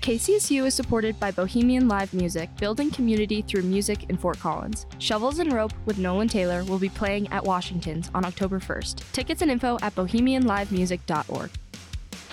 KCSU is supported by Bohemian Live Music, building community through music in Fort Collins. Shovels and Rope with Nolan Taylor will be playing at Washington's on October 1st. Tickets and info at bohemianlivemusic.org.